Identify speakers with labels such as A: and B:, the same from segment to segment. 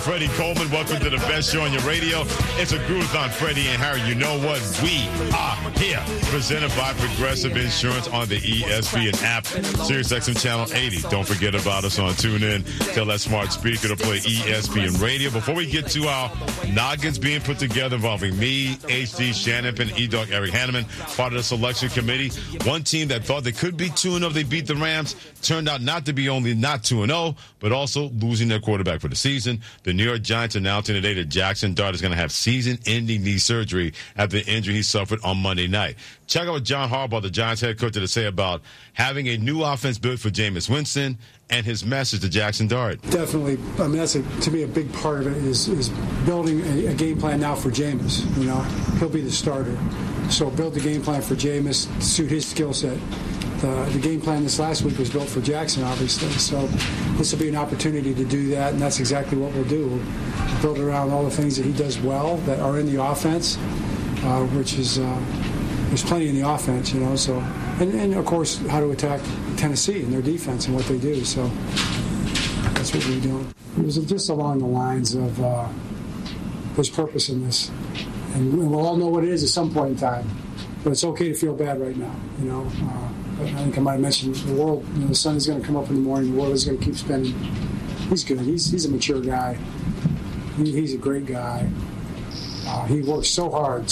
A: Freddie Coleman. Welcome to the best show on your radio. It's a Groove-a-thon, Freddie and Harry. You know what? We are here. Presented by Progressive Insurance on the ESPN app. SiriusXM Channel 80. Don't forget about us on TuneIn. Tell that smart speaker to play ESPN Radio. Before we get to our noggins being put together involving me, HD, Shannon, and E-Dog, Eric Hanneman, part of the selection committee. One team that thought they could be 2-0, they beat the Rams, turned out not to be only not 2-0, but also losing their quarterback for the season. The New York Giants announcing today that Jackson Dart is going to have season-ending knee surgery after the injury he suffered on Monday night. Check out what John Harbaugh, the Giants head coach, had to say about having a new offense built for Jameis Winston and his message to Jackson Dart.
B: Definitely. I mean, that's to me a big part of it is building a game plan now for Jameis. You know, he'll be the starter. So build the game plan for Jameis to suit his skill set. The game plan this last week was built for Jackson, obviously. So this will be an opportunity to do that, and that's exactly what we'll do. We'll build around all the things that he does well that are in the offense, which is there's plenty in the offense, you know. So and of course how to attack Tennessee and their defense and what they do. So that's what we're doing. It was just along the lines of there's purpose in this, and we'll all know what it is at some point in time. But it's okay to feel bad right now, you know. I think I might have mentioned the world. You know, the sun is going to come up in the morning. The world is going to keep spinning. He's good. He's a mature guy. He's a great guy. He worked so hard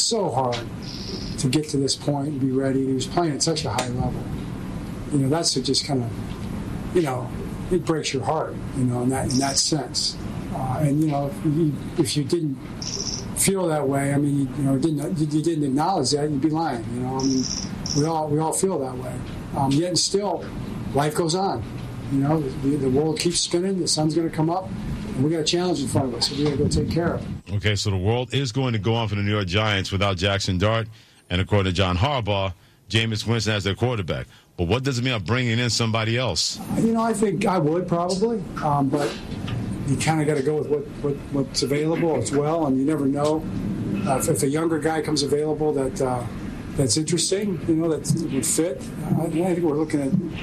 B: to get to this point and be ready. He was playing at such a high level. You know, that's just kind of, you know, it breaks your heart. You know, in that sense. And you know, if you didn't feel that way, I mean, you know, you didn't acknowledge that, you'd be lying. You know, I mean, we all feel that way. Yet and still, life goes on. You know, the world keeps spinning. The sun's going to come up, and we got a challenge in front of us. So we got to go take care of it.
A: Okay, so the world is going to go on for the New York Giants without Jackson Dart, and according to John Harbaugh, Jameis Winston as their quarterback. But what does it mean about bringing in somebody else?
B: You know, I think I would probably, but you kind of got to go with what's available as well, and you never know if a younger guy comes available that's interesting, you know, that would fit. I think we're looking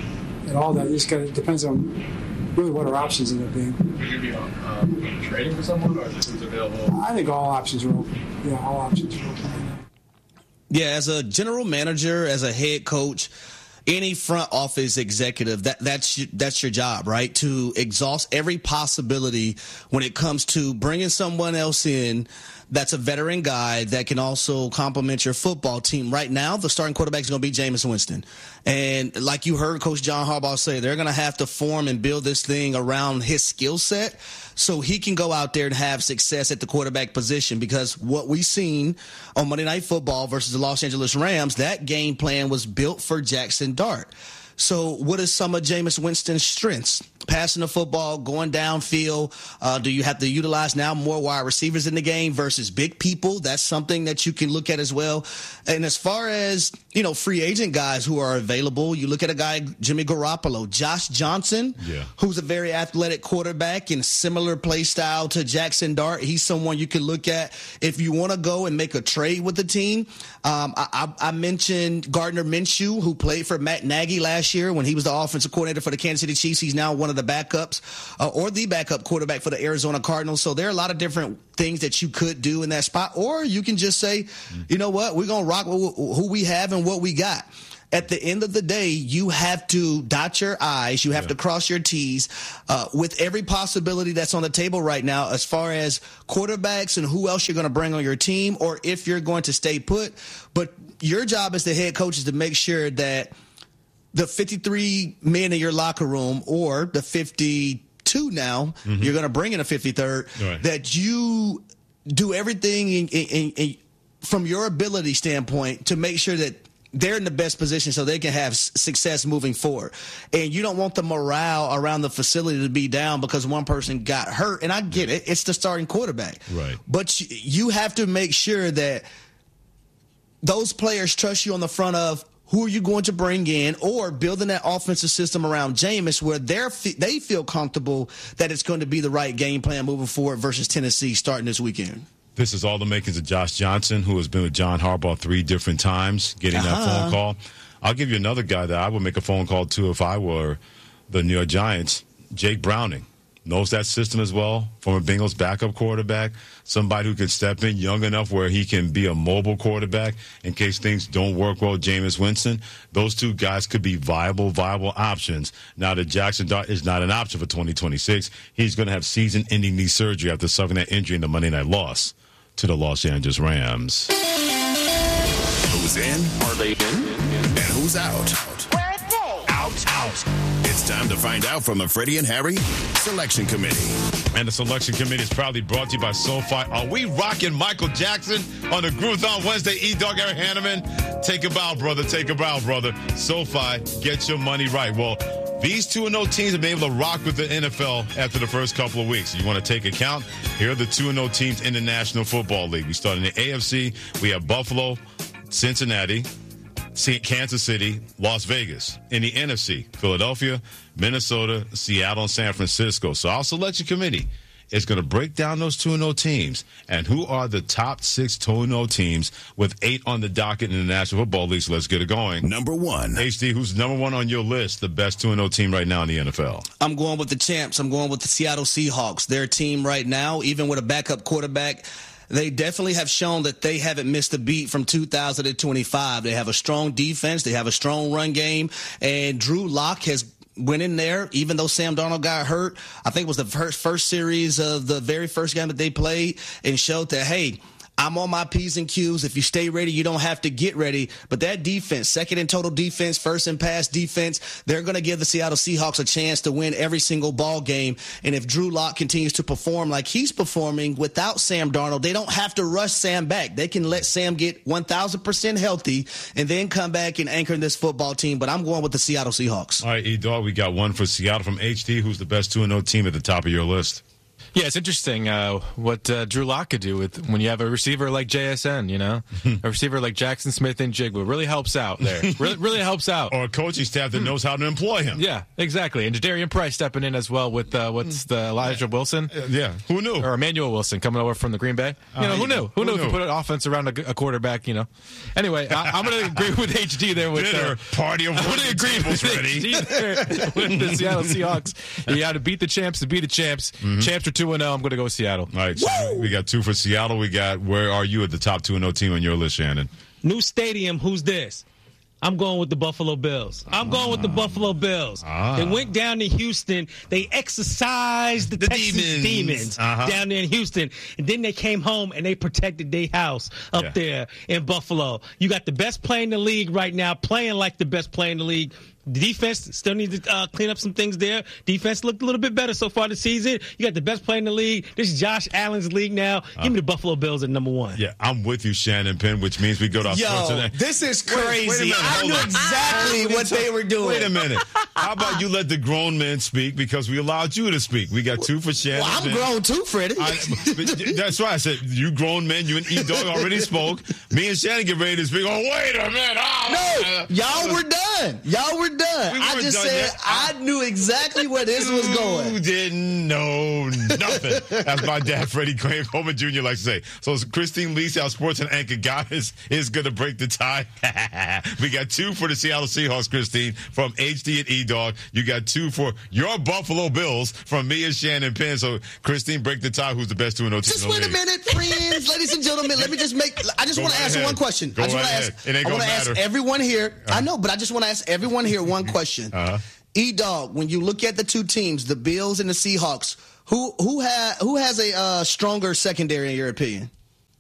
B: at all that. It depends on really what our options end up being.
C: Would you be trading for someone, or is it available?
B: I think all options are open. Yeah, all options are open right now.
D: Yeah, as a general manager, as a head coach, any front office executive, that's your job, right? To exhaust every possibility when it comes to bringing someone else in that's a veteran guy that can also complement your football team. Right now, the starting quarterback is going to be Jameis Winston. And like you heard Coach John Harbaugh say, they're going to have to form and build this thing around his skill set so he can go out there and have success at the quarterback position. Because what we've seen on Monday Night Football versus the Los Angeles Rams, that game plan was built for Jackson Dart. So what is some of Jameis Winston's strengths? Passing the football, going downfield. Do you have to utilize now more wide receivers in the game versus big people? That's something that you can look at as well. And as far as, you know, free agent guys who are available, you look at a guy, Jimmy Garoppolo, Josh Johnson, who's a very athletic quarterback and similar play style to Jackson Dart. He's someone you can look at if you want to go and make a trade with the team. I mentioned Gardner Minshew, who played for Matt Nagy last year when he was the offensive coordinator for the Kansas City Chiefs. He's now one of the backups or the backup quarterback for the Arizona Cardinals. So there are a lot of different things that you could do in that spot. Or you can just say, you know what, we're going to rock with who we have and what we got. At the end of the day, you have to dot your I's. You have to cross your T's with every possibility that's on the table right now as far as quarterbacks and who else you're going to bring on your team or if you're going to stay put. But your job as the head coach is to make sure that the 53 men in your locker room or the 52 now, you're going to bring in a 53rd, that you do everything from your ability standpoint to make sure that they're in the best position so they can have success moving forward. And you don't want the morale around the facility to be down because one person got hurt. And I get it. It's the starting quarterback.
A: Right.
D: But you have to make sure that those players trust you on the front of who are you going to bring in or building that offensive system around Jameis where they feel comfortable that it's going to be the right game plan moving forward versus Tennessee starting this weekend.
A: This is all the makings of Josh Johnson, who has been with John Harbaugh 3 different times, getting that phone call. I'll give you another guy that I would make a phone call to if I were the New York Giants, Jake Browning. knows that system as well, former Bengals backup quarterback, somebody who could step in young enough where he can be a mobile quarterback in case things don't work well, Jameis Winston. Those two guys could be viable options. Now that Jackson Dart is not an option for 2026, he's going to have season-ending knee surgery after suffering that injury in the Monday night loss to the Los Angeles Rams.
E: Who's in?
F: Are they in?
E: And who's out?
G: Where are they?
E: Out. It's time to find out from the Freddie and Harry Selection Committee.
A: And the Selection Committee is proudly brought to you by SoFi. Are we rocking Michael Jackson on the Groove on Wednesday? E-Dog, Eric Hanneman. Take a bow, brother. Take a bow, brother. SoFi, get your money right. Well, these 2-0 teams have been able to rock with the NFL after the first couple of weeks. You want to take account? Here are the 2-0 teams in the National Football League. We start in the AFC. We have Buffalo, Cincinnati, Kansas City, Las Vegas. In the NFC, Philadelphia, Minnesota, Seattle, and San Francisco. So our selection committee is going to break down those 2-0 teams and who are the top 6 2-0 teams with 8 on the docket in the National Football League. So let's get it going.
E: Number 1.
A: HD, who's number 1 on your list, the best 2-0 team right now in the NFL?
D: I'm going with the champs. I'm going with the Seattle Seahawks. Their team right now, even with a backup quarterback, they definitely have shown that they haven't missed a beat from 2025. They have a strong defense. They have a strong run game. And Drew Lock has went in there, even though Sam Darnold got hurt. I think it was the first series of the very first game that they played, and showed that, hey, I'm on my P's and Q's. If you stay ready, you don't have to get ready. But that defense, second in total defense, first in pass defense, they're going to give the Seattle Seahawks a chance to win every single ball game. And if Drew Lock continues to perform like he's performing without Sam Darnold, they don't have to rush Sam back. They can let Sam get 1,000% healthy and then come back and anchor this football team. But I'm going with the Seattle Seahawks.
A: All right, E-Dog, we got one for Seattle from HD. Who's the best 2-0 team at the top of your list?
C: Yeah, it's interesting what Drew Lock could do with when you have a receiver like JSN, a receiver like Jackson Smith and Jigba. Really helps out there. really helps out.
A: Or a coaching staff that knows how to employ him.
C: Yeah, exactly. And Jadarian Price stepping in as well with Elijah Wilson.
A: Yeah, who knew?
C: Or Emmanuel Wilson coming over from the Green Bay. Who knew? Who knew if you put an offense around a quarterback, Anyway, I'm going to agree with HD there with
A: party of working tables ready.
C: With the Seattle Seahawks. You got to beat the champs to be the champs. Mm-hmm. Champs are 2-0. I'm going to go with Seattle.
A: All right, so we got 2 for Seattle. We got, where are you at the top 2-0 team on your list, Shannon?
H: New stadium, who's this? I'm going with the Buffalo Bills. They went down to Houston. They exercised the Texas Demons down there in Houston. And then they came home and they protected their house up there in Buffalo. You got the best player in the league right now, playing like the best player in the league. The defense still needs to clean up some things there. Defense looked a little bit better so far this season. You got the best player in the league. This is Josh Allen's league now. Give me the Buffalo Bills at number 1.
A: Yeah, I'm with you, Shannon Penn, which means we go to our sports today.
D: This is crazy. I knew exactly what they were doing.
A: Wait a minute. How about you let the grown men speak because we allowed you to speak? We got 2 for Shannon.
D: Well, I'm grown too, Freddie.
A: That's why I said you grown men. You and E-Dog already spoke. Me and Shannon get ready to speak. Oh, wait a minute.
D: No, y'all were done. I just said I knew exactly where this was going.
A: You didn't know nothing. As my dad, Freddie Coleman Jr. likes to say. So Christine Lisi, our sports and anchor goddess, is going to break the tie. We got 2 for the Seattle Seahawks, Christine, from HD and E-Dog. You got 2 for your Buffalo Bills from me and Shannon Penn. So, Christine, break the tie. Who's the best 2-0 team?
D: Just wait a minute, friends, ladies and gentlemen. I just want to ask one question.
A: I want to
D: ask everyone here. I know, but I just want to ask everyone here one question. E-Dog, when you look at the 2 teams, the Bills and the Seahawks, who has a stronger secondary in your opinion?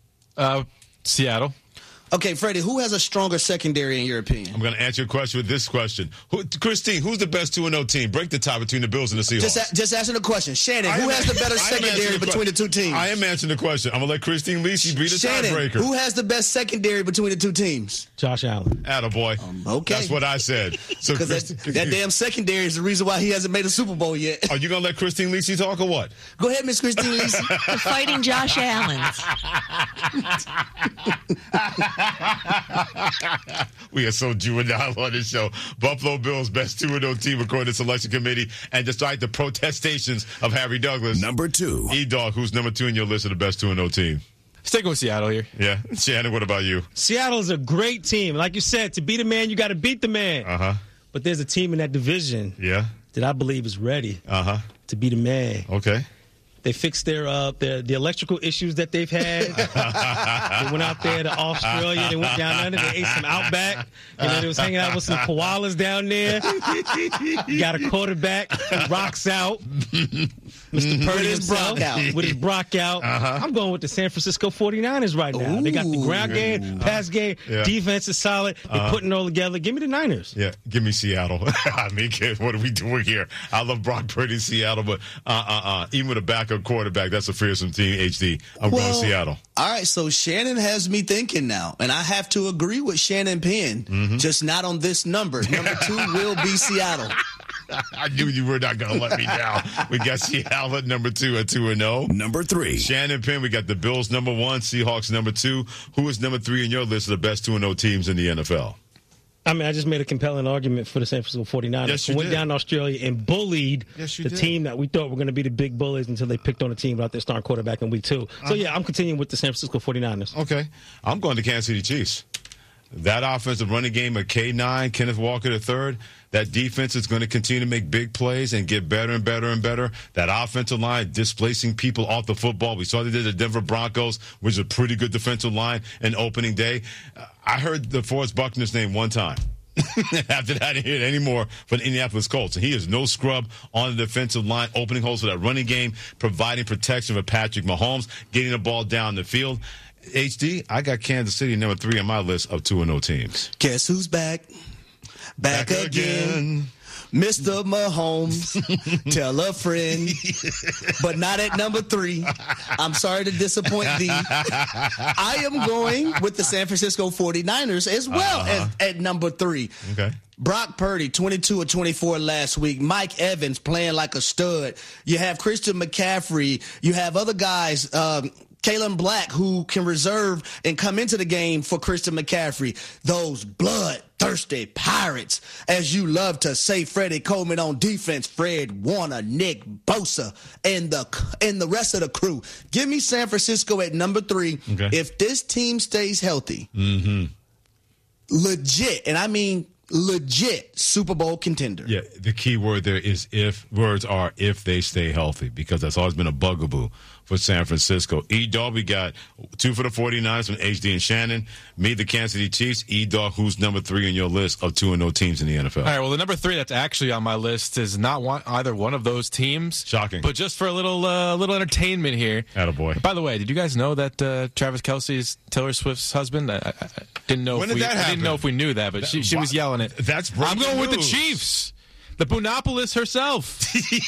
C: Seattle.
D: Okay, Freddie, who has a stronger secondary in your opinion?
A: I'm going to answer your question with this question. Christine, who's the best 2-0 team? Break the tie between the Bills and the Seahawks.
D: Just answer the question. Shannon, who has the better secondary between the 2 teams?
A: I am ansering the question. I'm going to let Christine Lisi be the tiebreaker.
D: Who has the best secondary between the 2 teams?
H: Josh Allen.
A: Attaboy.
D: Okay.
A: That's what I said. So
D: that damn secondary is the reason why he hasn't made a Super Bowl yet.
A: Are you going to let Christine Lisi talk or what?
D: Go ahead, Miss Christine Lisi.
G: The Fighting Josh Allens.
A: We are so juvenile on this show. Buffalo Bills, best 2-0 team according to the selection committee. And despite the protestations of Harry Douglas.
E: Number 2.
A: E-Dog, who's number 2 in your list of the best 2-0 team?
C: Sticking with Seattle here.
A: Yeah. Shannon, what about you?
H: Seattle's a great team. Like you said, to beat a man, you got to beat the man. But there's a team in that division that I believe is ready to be the man.
A: Okay.
H: They fixed their the electrical issues that they've had. They went out there to Australia. They went down under. They ate some Outback. And then they was hanging out with some koalas down there. You got a quarterback who rocks out. Mr. Purdy himself with his Brock out. I'm going with the San Francisco 49ers right now. They got the ground game, pass game, defense is solid. They're putting it all together. Give me the Niners.
A: Yeah, give me Seattle. I mean, what are we doing here? I love Brock Purdy in Seattle, but even with a backup quarterback, that's a fearsome team, HD. I'm going Seattle.
D: All right, so Shannon has me thinking now, and I have to agree with Shannon Penn, just not on this number. Number 2 will be Seattle.
A: I knew you were not going to let me down. We got Seattle at number 2 at 2-0.
E: Number 3.
A: Shannon Penn, we got the Bills number 1, Seahawks number 2. Who is number 3 in your list of the best 2-0 teams in the NFL?
H: I mean, I just made a compelling argument for the San Francisco 49ers.
A: Yes, you
H: went
A: did.
H: down to Australia and bullied the team that we thought were going to be the big bullies until they picked on a team without their starting quarterback in week 2. So, yeah, I'm continuing with the San Francisco 49ers.
A: Okay. I'm going to Kansas City Chiefs. That offensive running game of K9, Kenneth Walker III, that defense is going to continue to make big plays and get better and better and better. That offensive line displacing people off the football. We saw they did the Denver Broncos, which is a pretty good defensive line in opening day. I heard DeForest Buckner's name one time. After that, I didn't hear it anymore for the Indianapolis Colts. And he is no scrub on the defensive line, opening holes for that running game, providing protection for Patrick Mahomes, getting the ball down the field. HD, I got Kansas City number 3 on my list of 2-0 teams.
D: Guess who's back? Back again. Mr. Mahomes, tell a friend, but not at number 3. I'm sorry to disappoint thee. I am going with the San Francisco 49ers as well at number 3.
A: Okay.
D: Brock Purdy, 22 of 24 last week. Mike Evans playing like a stud. You have Christian McCaffrey. You have other guys, Kalen Black, who can reserve and come into the game for Christian McCaffrey. Those bloodthirsty Pirates, as you love to say, Freddie Coleman on defense, Fred Warner, Nick Bosa, and the rest of the crew. Give me San Francisco at number 3.
A: Okay.
D: If this team stays healthy, legit, and I mean legit Super Bowl contender.
A: Yeah, the key word there is if. Words are if they stay healthy, because that's always been a bugaboo for San Francisco. E-Dog, we got 2 for the 49ers from HD and Shannon. Me, the Kansas City Chiefs. E-Dog, who's number 3 on your list of 2-0 teams in the NFL?
C: All right, well, the number 3 that's actually on my list is not either one of those teams.
A: Shocking.
C: But just for a little entertainment here.
A: Attaboy.
C: By the way, did you guys know that Travis Kelce is Taylor Swift's husband? I didn't know.
A: When
C: if
A: did that happen?
C: I didn't know if we knew that, but she was yelling it.
A: That's breaking
C: I'm going with the
A: news.
C: Chiefs. The Boonopolis herself.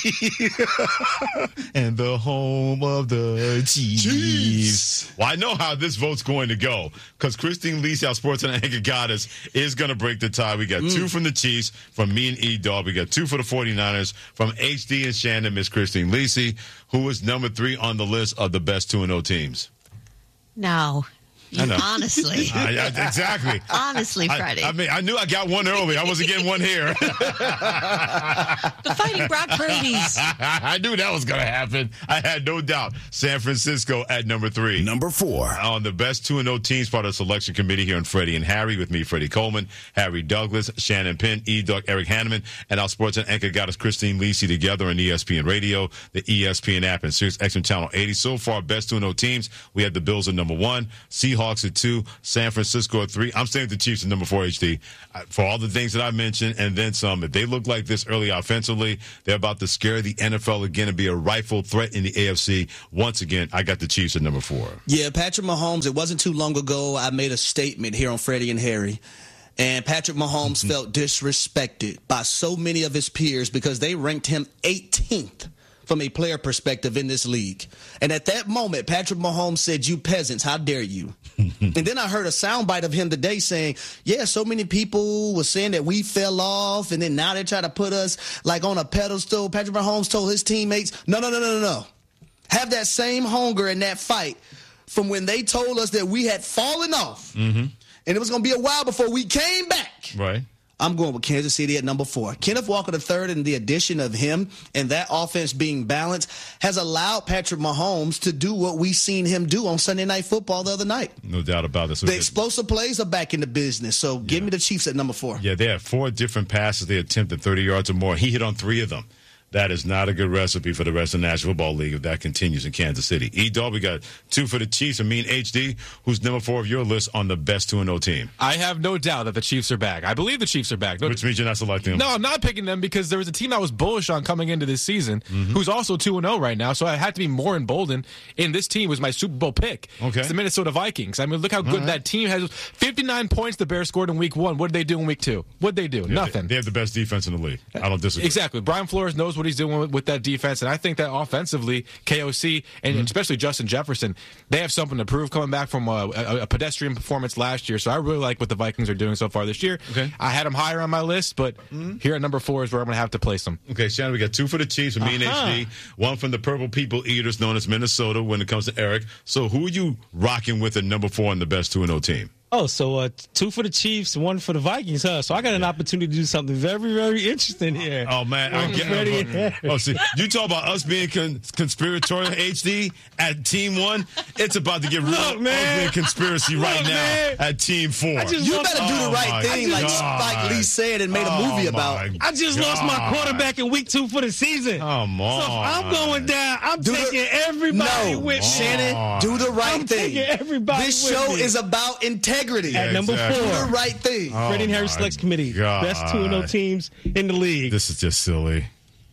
A: And the home of the Chiefs. Well, I know how this vote's going to go, because Christine Lisi, our sports and anchor goddess, is going to break the tie. We got 2 from the Chiefs, from me and E-Dog. We got 2 for the 49ers, from HD and Shannon, Miss Christine Lisi, who is number 3 on the list of the best 2-0 teams.
G: No.
A: I know.
G: Honestly.
A: Exactly.
G: Honestly, Freddie.
A: I mean, I knew I got one early. I wasn't getting one here.
G: The Fighting Brock Purdy's.
A: I knew that was going to happen. I had no doubt. San Francisco at number 3.
E: Number 4.
A: On the best 2-0 teams, part of the selection committee here on Freddie and Harry, with me, Freddie Coleman, Harry Douglas, Shannon Penn, E-Dog, Eric Hanneman, and our sports and anchor goddess Christine Lisi, together on ESPN Radio, the ESPN app, and Sirius XM Channel 80. So far, best 2-0 teams, we have the Bills at number 1, Seahawks at 2, San Francisco at 3. I'm staying with the Chiefs at number 4, HD. For all the things that I mentioned and then some, if they look like this early offensively, they're about to scare the NFL again and be a rightful threat in the AFC. Once again, I got the Chiefs at number 4.
D: Yeah, Patrick Mahomes, it wasn't too long ago I made a statement here on Freddie and Harry. And Patrick Mahomes felt disrespected by so many of his peers because they ranked him 18th from a player perspective in this league. And at that moment, Patrick Mahomes said, "You peasants, how dare you?" And then I heard a soundbite of him today saying, yeah, so many people were saying that we fell off, and then now they try to put us like on a pedestal. Patrick Mahomes told his teammates, no. Have that same hunger and that fight from when they told us that we had fallen off. And it was going to be a while before we came back.
A: Right.
D: I'm going with Kansas City at number 4. Kenneth Walker III, and the addition of him and that offense being balanced has allowed Patrick Mahomes to do what we seen him do on Sunday Night Football the other night.
A: No doubt about this.
D: The explosive plays are back in the business. So give me the Chiefs at number 4.
A: Yeah, they had 4 different passes. They attempted 30 yards or more. He hit on 3 of them. That is not a good recipe for the rest of the National Football League if that continues in Kansas City. E-Dog, we got 2 for the Chiefs. Amin HD, who's number 4 of your list on the best 2-0 team.
C: I have no doubt that the Chiefs are back. I believe the Chiefs are back.
A: Which means you're not selecting them.
C: No, I'm not picking them because there was a team I was bullish on coming into this season who's also 2-0 right now, so I had to be more emboldened. And this team was my Super Bowl pick.
A: Okay.
C: It's the Minnesota Vikings. I mean, look how good that team has. 59 points the Bears scored in week 1. What did they do in week 2? What did they do? Nothing.
A: They have the best defense in the league. I don't disagree.
C: Exactly. Brian Flores knows what he's doing with that defense, and I think that offensively, KOC and especially Justin Jefferson, they have something to prove coming back from a pedestrian performance last year. So I really like what the Vikings are doing so far this year.
A: Okay.
C: I had them higher on my list, but here at number 4 is where I'm going to have to place them.
A: Okay, Shannon, we got 2 for the Chiefs from me and HD, 1 from the Purple People Eaters known as Minnesota when it comes to Eric. So who are you rocking with at number 4 in the best 2-0 team?
H: Oh, so 2 for the Chiefs, 1 for the Vikings, huh? So I got an opportunity to do something very, very interesting here.
A: Oh, man. I'm getting see, you talk about us being conspiratorial HD at Team 1. It's about to get real ugly conspiracy right now at Team 4.
D: You better do the right thing, like Spike Lee said and made a movie about.
H: I just lost my quarterback in week 2 for the season.
A: Come on.
H: So if I'm going down, I'm taking everybody with me.
D: Shannon, do the right thing.
H: Everybody
D: this show is about integrity.
H: At number 4,
D: do the right thing.
H: Freddie and Harry Selects Committee. Best 2-0 teams in the league.
A: This is just silly.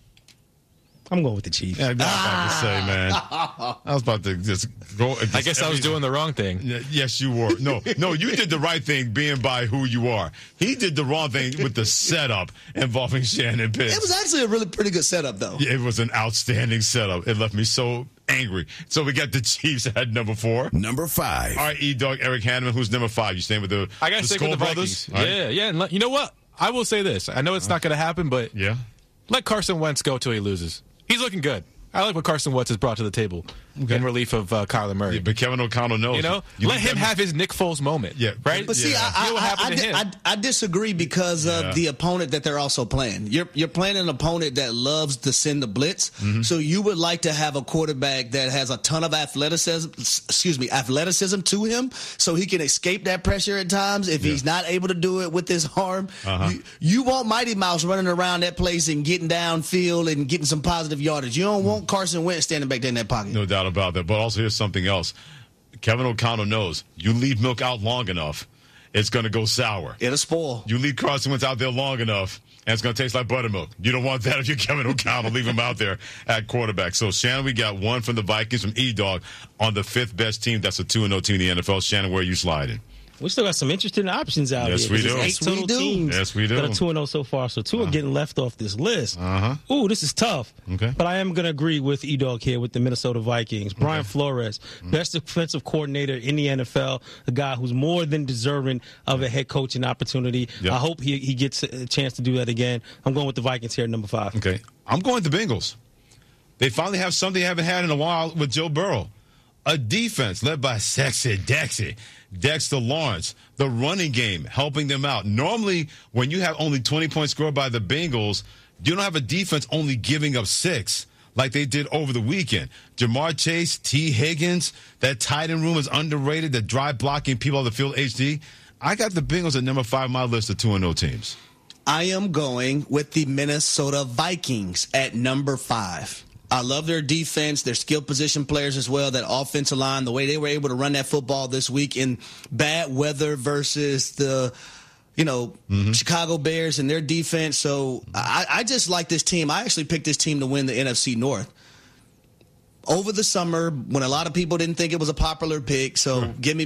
H: I'm going with the Chiefs.
A: Yeah, I was about to say, man. I was about to just go.
C: I guess I was doing the wrong thing.
A: Yes, you were. No, you did the right thing being by who you are. He did the wrong thing with the setup involving Shannon Pitts.
D: It was actually a really pretty good setup, though.
A: Yeah, it was an outstanding setup. It left me so angry. So we got the Chiefs at number 4.
E: Number 5.
A: All right, E-Dog, Eric Hanneman, who's number 5? You staying with the
C: I got to stick with the Vikings. Right. Yeah. And you know what? I will say this. I know it's not going to happen, but let Carson Wentz go till he loses. He's looking good. I like what Carson Wentz has brought to the table in relief of Kyler Murray.
A: Yeah, but Kevin O'Connell knows.
C: You know, let him have his Nick Foles moment. Yeah, right.
D: But see, I disagree because of the opponent that they're also playing. You're playing an opponent that loves to send the blitz, so you would like to have a quarterback that has a ton of athleticism to him, so he can escape that pressure at times. If he's not able to do it with his arm, you want Mighty Mouse running around that place and getting downfield and getting some positive yardage. You don't want Carson Wentz standing back there in that pocket.
A: No doubt about that. But also, here's something else. Kevin O'Connell knows you leave milk out long enough, it's going to go sour.
D: It'll spoil.
A: You leave Carson Wentz out there long enough, and it's going to taste like buttermilk. You don't want that if you're Kevin O'Connell. Leave him out there at quarterback. So, Shannon, we got 1 from the Vikings from E-Dog on the 5th best team. That's a 2-0 team in the NFL. Shannon, where are you sliding?
H: We still got some interesting options out
A: here.
H: We do. 8 total teams
A: that are
H: 2-0 so far. So 2 are getting left off this list. Ooh, this is tough.
A: Okay.
H: But I am going to agree with E-Dog here with the Minnesota Vikings. Brian Flores, best defensive coordinator in the NFL, a guy who's more than deserving of a head coaching opportunity. I hope he gets a chance to do that again. I'm going with the Vikings here at number 5.
A: Okay. I'm going with the Bengals. They finally have something they haven't had in a while with Joe Burrow. A defense led by Sexy Dexter Lawrence. The running game helping them out. Normally, when you have only 20 points scored by the Bengals, you don't have a defense only giving up 6 like they did over the weekend. Jamar Chase, T. Higgins, that tight end room is underrated. The drive blocking people on the field, HD. I got the Bengals at number 5 on my list of 2-0 teams.
D: I am going with the Minnesota Vikings at number 5. I love their defense, their skill position players as well, that offensive line, the way they were able to run that football this week in bad weather versus the, Chicago Bears and their defense. So I just like this team. I actually picked this team to win the NFC North. Over the summer, when a lot of people didn't think it was a popular pick, so give me